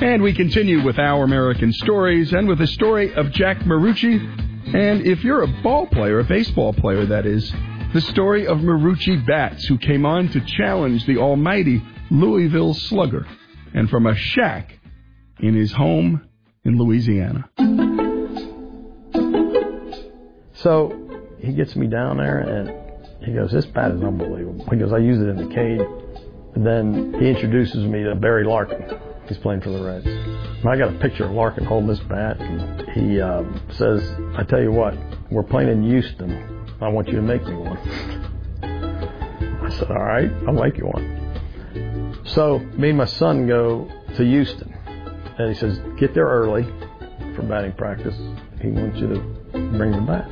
And we continue with Our American Stories and with the story of Jack Marucci. And if you're a ball player, a baseball player that is, the story of Marucci Bats, who came on to challenge the almighty Louisville Slugger, and from a shack in his home in Louisiana. So he gets me down there and he goes, this bat is unbelievable. He goes, I use it in the cage. And then he introduces me to Barry Larkin. He's playing for the Reds. I got a picture of Larkin holding this bat, and he says, I tell you what, we're playing in Houston. I want you to make me one. I said, all right, I'll make you one. So me and my son go to Houston, and he says, get there early for batting practice. He wants you to bring the bat.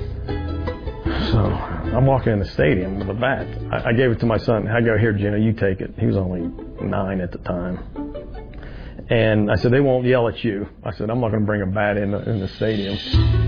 So I'm walking in the stadium with a bat. I gave it to my son. I go, here, Gino, you take it. He was only 9 at the time. And I said, they won't yell at you. I said, I'm not going to bring a bat in the stadium.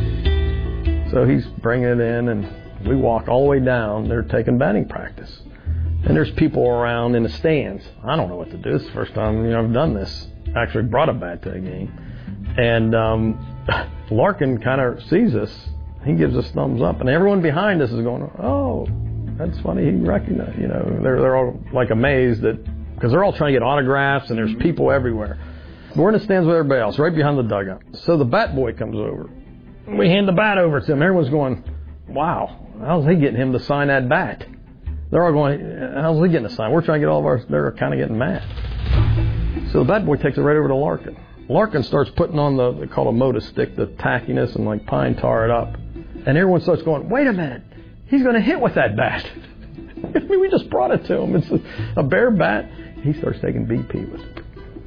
So he's bringing it in, and we walked all the way down. They're taking batting practice. And there's people around in the stands. I don't know what to do. It's the first time I've done this. I actually brought a bat to the game. And Larkin kind of sees us. He gives us thumbs up. And everyone behind us is going, oh, that's funny. He recognized, they're all like amazed that, because they're all trying to get autographs and there's people everywhere. We're in the stands with everybody else, right behind the dugout. So the bat boy comes over. We hand the bat over to him. Everyone's going, wow, how's he getting him to sign that bat? They're all going, how's he getting a sign? We're trying to get all of ours. They're kind of getting mad. So the bat boy takes it right over to Larkin. Larkin starts putting on they call a Moda stick, the tackiness, and like pine tar it up. And everyone starts going, wait a minute, he's going to hit with that bat. I mean, we just brought it to him. It's a bare bat. He starts taking BP with it.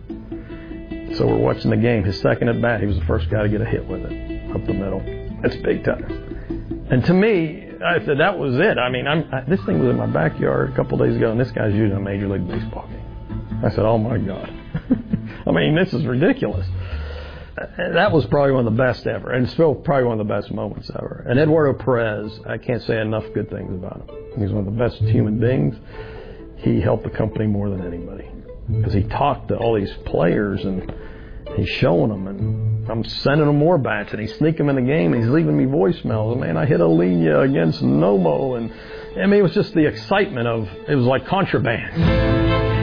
So we're watching the game. His second at bat, he was the first guy to get a hit with it up the middle. That's big time. And to me, I said, that was it. I mean, this thing was in my backyard a couple of days ago, and this guy's using a Major League Baseball game. I said, oh, my God. I mean, this is ridiculous. That was probably one of the best ever, and still probably one of the best moments ever. And Eduardo Perez, I can't say enough good things about him. He's one of the best human beings. He helped the company more than anybody because he talked to all these players, and he's showing them, and I'm sending them more bats, and he's sneaking them in the game, and he's leaving me voicemails. Man, I hit a linea against Nomo, and I mean, it was just the excitement of, it was like contraband.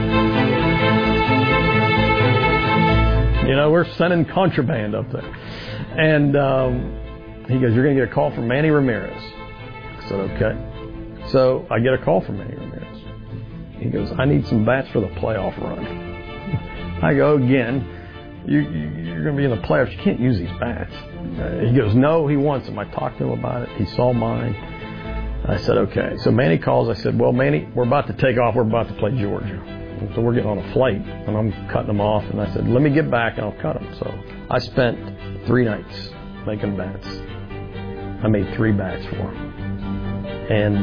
We're sending contraband up there. And he goes, you're going to get a call from Manny Ramirez. I said, okay. So I get a call from Manny Ramirez. He goes, I need some bats for the playoff run. I go, again, you're going to be in the playoffs. You can't use these bats. He goes, no, he wants them. I talked to him about it. He saw mine. I said, okay. So Manny calls. I said, well, Manny, we're about to take off. We're about to play Georgia. So we're getting on a flight, and I'm cutting them off. And I said, let me get back, and I'll cut them. So I spent 3 nights making bats. I made 3 bats for him. And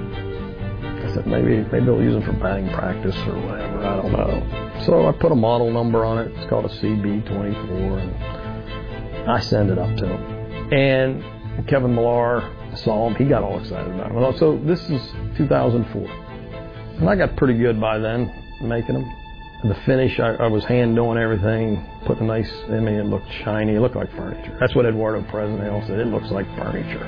I said, maybe they'll use them for batting practice or whatever. I don't know. So I put a model number on it. It's called a CB24. And I send it up to him. And Kevin Millar saw him. He got all excited about him. So this is 2004. And I got pretty good by then, making them. The finish, I was hand doing everything, putting a nice, it looked shiny, it looked like furniture. That's what Eduardo Perez said, it looks like furniture.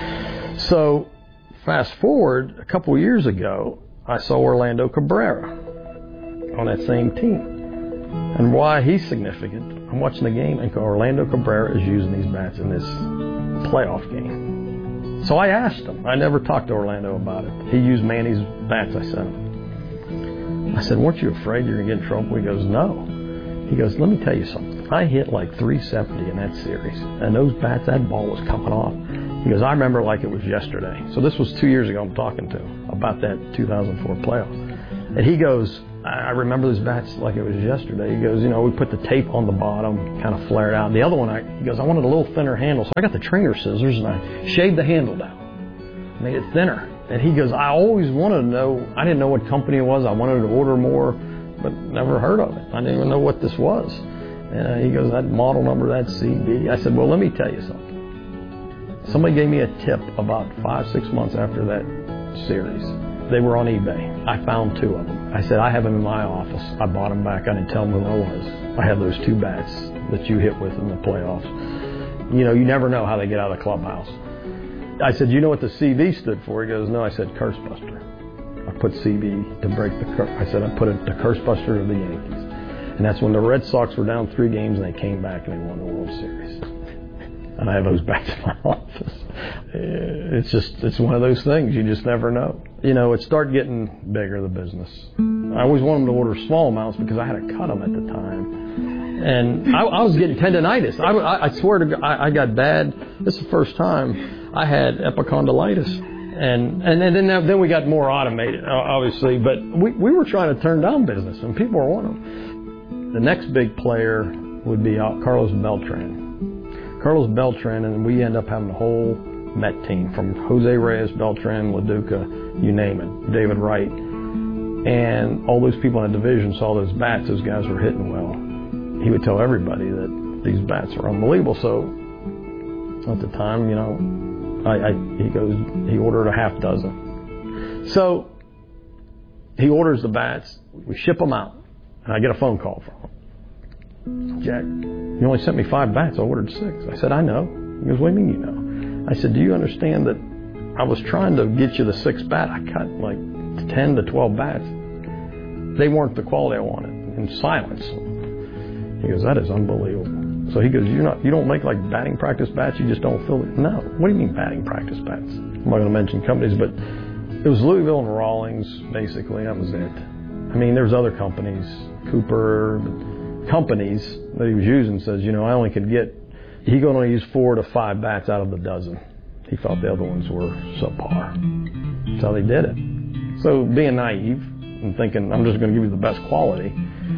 So fast forward, a couple of years ago, I saw Orlando Cabrera on that same team. And why he's significant, I'm watching the game, and Orlando Cabrera is using these bats in this playoff game. So I asked him. I never talked to Orlando about it. He used Manny's bats I sent him. I said, weren't you afraid you were going to get in trouble? He goes, no. He goes, let me tell you something. I hit like 370 in that series. And those bats, that ball was coming off. He goes, I remember like it was yesterday. So this was 2 years ago I'm talking to him about that 2004 playoff. And he goes, I remember those bats like it was yesterday. He goes, we put the tape on the bottom, kind of flared out. The other one, he goes, I wanted a little thinner handle. So I got the trainer scissors and I shaved the handle down, made it thinner. And he goes, I always wanted to know, I didn't know what company it was. I wanted to order more, but never heard of it. I didn't even know what this was. And he goes, that model number, that CB. I said, well, let me tell you something. Somebody gave me a tip about 5-6 months after that series. They were on eBay. I found 2 of them. I said, I have them in my office. I bought them back. I didn't tell them who I was. I have those 2 bats that you hit with in the playoffs. You know, you never know how they get out of the clubhouse. I said, you know what the CV stood for? He goes, no. I said, Curse Buster. I put CV to break the curse. I said, I put it the Curse Buster of the Yankees. And that's when the Red Sox were down 3 games and they came back and they won the World Series. And I have those bats in my office. It's one of those things. You just never know. You know, it started getting bigger, the business. I always wanted them to order small amounts because I had to cut them at the time. And I was getting tendonitis. I swear to God, I got bad. This is the first time I had epicondylitis. And then we got more automated, obviously. But we were trying to turn down business, and people were wanting them. The next big player would be Carlos Beltran. Carlos Beltran, and we end up having the whole Met team, from Jose Reyes, Beltran, LaDuca, you name it, David Wright. And all those people in the division saw those bats. Those guys were hitting well. He would tell everybody that these bats are unbelievable. So at the time, you know, he ordered a half dozen. So he orders the bats. We ship them out. And I get a phone call from him. Jack, you only sent me 5 bats. I ordered 6. I said, I know. He goes, what do you mean you know? I said, do you understand that I was trying to get you the 6th bat? I cut like 10 to 12 bats. They weren't the quality I wanted. In silence. He goes, that is unbelievable. So he goes, you don't make like batting practice bats, you just don't fill it. No. What do you mean batting practice bats? I'm not going to mention companies, but it was Louisville and Rawlings, basically. That was it. I mean, there's other companies, Cooper, companies that he was using. Says, you know, I only could get, he could only use 4 to 5 bats out of the dozen. He felt the other ones were subpar. That's how they did it. So being naive and thinking, I'm just going to give you the best quality.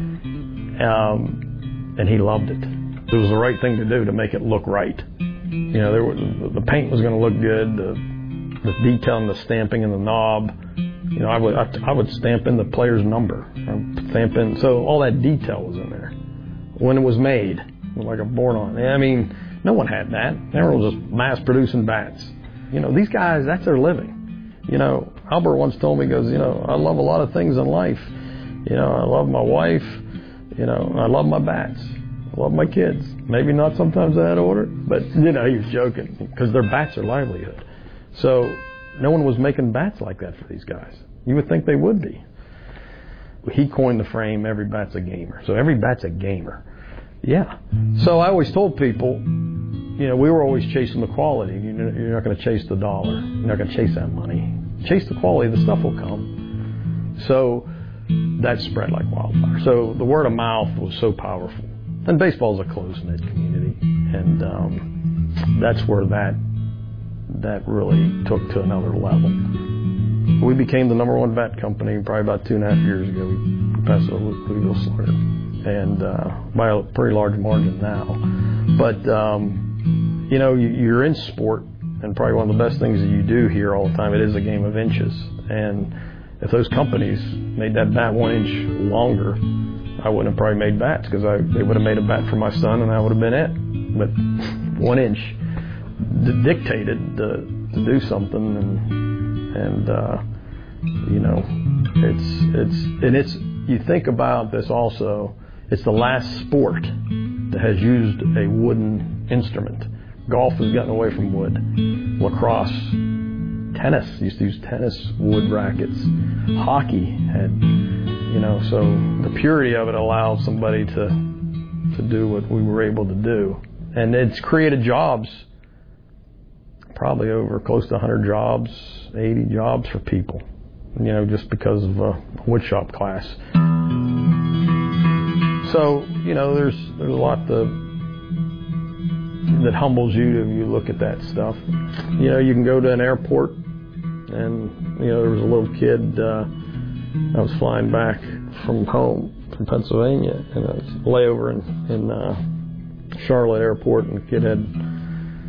And he loved it. It was the right thing to do to make it look right. You know, the paint was going to look good, the detail and the stamping and the knob. You know, I would stamp in the player's number, stamp in, so all that detail was in there. When it was made, like a board on. I mean, no one had that. Everyone was just mass producing bats. You know, these guys, that's their living. You know, Albert once told me, he goes, you know, I love a lot of things in life. You know, I love my wife. You know, I love my bats. I love my kids. Maybe not sometimes out of order, but, you know, he was joking because their bats are livelihood. So no one was making bats like that for these guys. You would think they would be. He coined the frame, every bat's a gamer. So every bat's a gamer. Yeah. So I always told people, you know, we were always chasing the quality. You're not going to chase the dollar. You're not going to chase that money. Chase the quality, the stuff will come. So that spread like wildfire. So the word of mouth was so powerful. And baseball is a close-knit community. And that's where that really took to another level. We became the #1 bat company probably about 2.5 years ago. We passed the Louisville Slugger, and by a pretty large margin now. But you know, you're in sport, and probably one of the best things that you do here all the time. It is a game of inches, and if those companies made that bat 1 inch longer, I wouldn't have probably made bats because they would have made a bat for my son, and that would have been it. But 1 inch dictated to do something, and you know, it's you think about this also. It's the last sport that has used a wooden instrument. Golf has gotten away from wood. Lacrosse, tennis used to use tennis wood rackets. Hockey had, you know, so the purity of it allowed somebody to do what we were able to do, and it's created jobs. Probably over close to 100 jobs, 80 jobs for people, you know, just because of a woodshop class. So, you know, there's a lot that humbles you if you look at that stuff. You know, you can go to an airport, and, you know, there was a little kid, I was flying back from home, from Pennsylvania, and I was layover in Charlotte Airport, and the kid had